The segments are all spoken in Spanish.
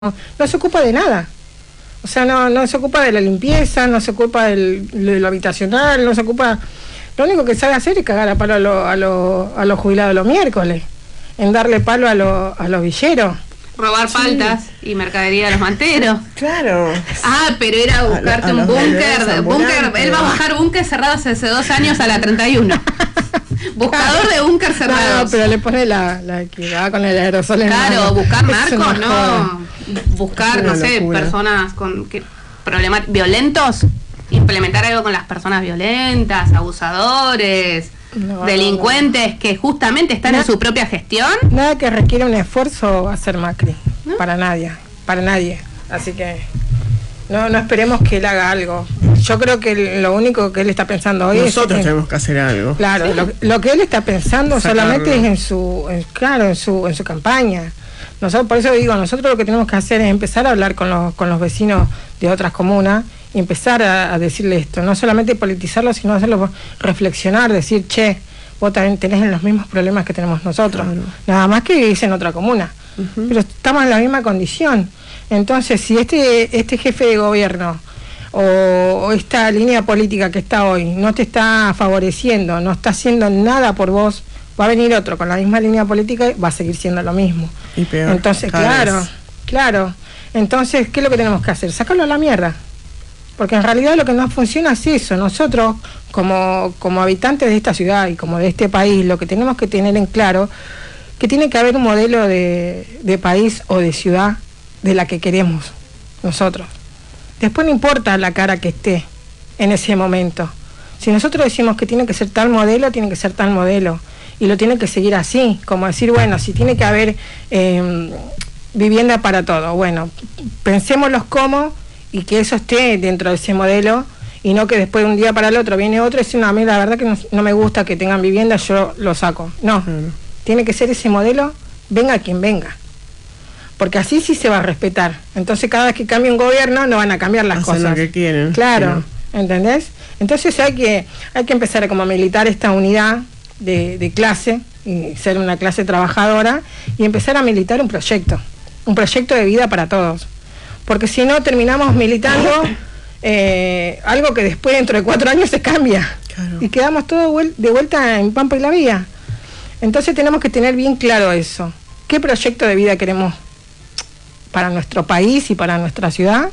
no se ocupa de nada. O sea, no se ocupa de la limpieza, no se ocupa de lo habitacional, no se ocupa... Lo único que sabe hacer es cagar a palo a los jubilados los miércoles, en darle palo a los villeros. Robar paltas y mercadería de los manteros. Claro. Ah, pero era buscarte un búnker. Él va a buscar búnker cerrados hace 2 años a la 31. Buscador de búnker cerrados. No, pero le pone la que va con el aerosol. Claro, buscar narcos, no. Buscar, no sé, personas con problemas violentos. Implementar algo con las personas violentas, abusadores, delincuentes que justamente están en su propia gestión. Nada que requiere un esfuerzo va a ser Macri, ¿no? Para nadie. Así que no esperemos que él haga algo. Yo creo que lo único que él está pensando hoy nosotros tenemos que hacer algo. Claro, ¿sí? Lo que él está pensando solamente es en su campaña. Nosotros, por eso digo, nosotros lo que tenemos que hacer es empezar a hablar con los vecinos de otras comunas y empezar a decirle esto, no solamente politizarlo, sino hacerlo reflexionar, decir, che, vos también tenés los mismos problemas que tenemos nosotros, claro. Nada más que vivís en otra comuna, pero estamos en la misma condición. Entonces, si este jefe de gobierno o esta línea política que está hoy no te está favoreciendo, no está haciendo nada por vos, va a venir otro con la misma línea política y va a seguir siendo lo mismo. Y peor. Entonces, claro. Entonces, ¿qué es lo que tenemos que hacer? Sacarlo a la mierda. Porque en realidad lo que no funciona es eso. Nosotros, como habitantes de esta ciudad y como de este país, lo que tenemos que tener en claro, que tiene que haber un modelo de país o de ciudad de la que queremos nosotros. Después no importa la cara que esté en ese momento. Si nosotros decimos que tiene que ser tal modelo, tiene que ser tal modelo. Y lo tiene que seguir así, como decir, bueno, si tiene que haber vivienda para todo, bueno, pensémoslos cómo y que eso esté dentro de ese modelo y no que después de un día para el otro viene otro y dice, no, a mí la verdad que no me gusta que tengan vivienda, yo lo saco. No, tiene que ser ese modelo, venga quien venga. Porque así sí se va a respetar. Entonces cada vez que cambie un gobierno no van a cambiar las cosas. Lo que quieren. Claro, ¿entendés? Entonces hay que empezar a como militar esta unidad de clase y ser una clase trabajadora y empezar a militar un proyecto de vida para todos. Porque si no terminamos militando algo que después dentro de 4 años se cambia. Claro. Y quedamos todos de vuelta en Pampa y la Vía. Entonces tenemos que tener bien claro eso. ¿Qué proyecto de vida queremos para nuestro país y para nuestra ciudad?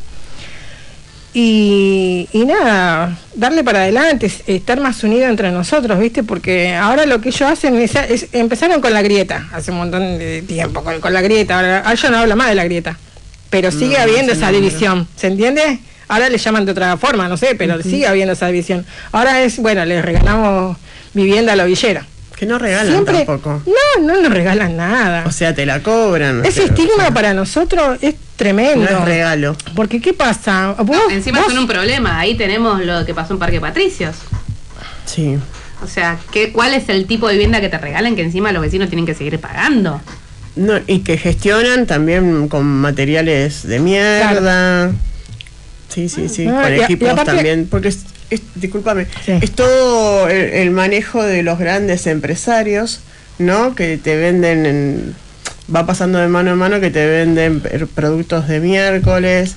Y nada, darle para adelante, estar más unidos entre nosotros, ¿viste? Porque ahora lo que ellos hacen es empezaron con la grieta, hace un montón de tiempo, con la grieta, ahora ya no habla más de la grieta, pero sigue habiendo esa división, ¿se entiende? Ahora le llaman de otra forma, no sé, pero sigue habiendo esa división. Ahora es, bueno, les regalamos vivienda a los villeros. Que no regalan siempre, tampoco. No nos regalan nada. O sea, te la cobran. Ese estigma para nosotros es tremendo. No es regalo. Porque, ¿qué pasa? Encima son un problema. Ahí tenemos lo que pasó en Parque Patricios. Sí. O sea, ¿cuál es el tipo de vivienda que te regalan que encima los vecinos tienen que seguir pagando? No, y que gestionan también con materiales de mierda. Claro. Sí. Con equipos aparte, también. Porque discúlpame, es todo el manejo de los grandes empresarios, ¿no? Que te venden, va pasando de mano en mano, que te venden productos de miércoles,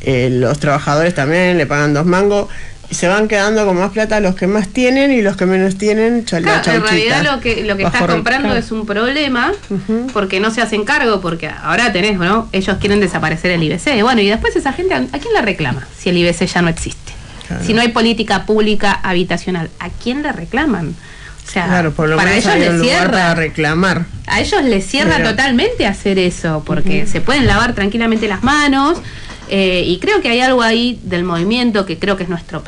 los trabajadores también le pagan 2 mangos, y se van quedando con más plata los que más tienen y los que menos tienen, chauchita. En realidad lo que estás comprando es un problema, porque no se hacen cargo, porque ahora tenés, ¿no? Ellos quieren desaparecer el IBC. Bueno, y después esa gente, ¿a quién le reclama si el IBC ya no existe? Claro. Si no hay política pública habitacional, ¿a quién le reclaman? O sea, claro, por lo para menos ellos les cierra para reclamar. A ellos les cierra totalmente hacer eso, porque se pueden lavar tranquilamente las manos. Y creo que hay algo ahí del movimiento que creo que es nuestro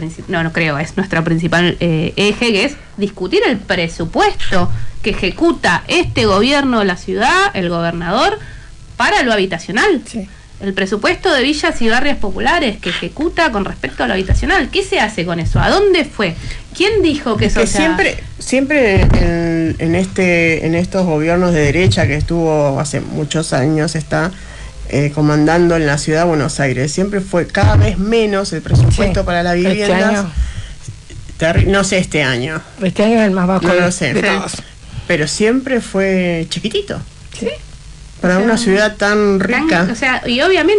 es nuestro principal eje, que es discutir el presupuesto que ejecuta este gobierno, la ciudad, el gobernador, para lo habitacional. Sí. El presupuesto de villas y barrios populares que ejecuta con respecto a lo habitacional. ¿Qué se hace con eso? ¿A dónde fue? ¿Quién dijo que eso siempre en estos gobiernos de derecha que estuvo hace muchos años está comandando en la ciudad de Buenos Aires, siempre fue cada vez menos el presupuesto para la vivienda. No sé este año. Este año es el más bajo no lo sé, pero siempre fue chiquitito. Sí. Para una ciudad tan rica. O sea, y obviamente